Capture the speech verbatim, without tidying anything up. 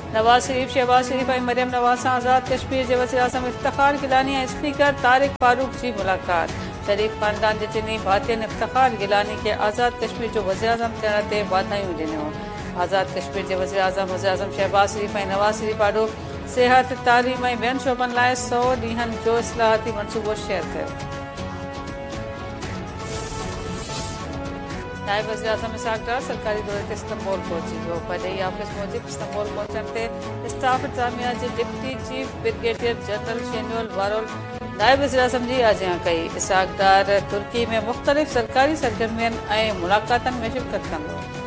नवाज़ शरीफ, शहबाज शरीफ ऐं मरियम नवाज़ सां आज़ाद कश्मीर जे वज़ीर आज़म इफ्तिख़ार गिलानी ऐं स्पीकर तारिक फारूक जी मुलाक़ात। शरीफ ख़ानदान जे टिनी भातियुनि इफ्तिख़ार गिलानी खे आज़ाद कश्मीर जो वज़ीर आज़म थियण ते वाधायूं ॾिनियूं। आज़ाद कश्मीर जे वज़ीर आज़म वज़ीर आज़म शहबाज शरीफ ऐं नवाज़ शरीफ आॾो सिहत, तालीम ऐं ॿियनि शोबनि लाइ सौ ॾींहनि जो इस्लाहाती मंसूबो शेयर कयो। नायब वज़ीर आज़म इसहाक़ डार सरकारी दौरे ते इस्तांबुल पहुची वियो। पीडीआई ऑफिस मूजिब इस्तांबुल पहुचण ते स्टाफ इंतज़ामिया जे डिप्टी चीफ ब्रिगेडियर जनरल शेन्योल वारोल नायब वज़ीर आज़म जी आजियां कई। इसहाक़ डार तुर्की में मुख़्तलिफ़ सरकारी सरगर्मियुनि ऐं मुलाक़ातनि में शिरकत कंदो।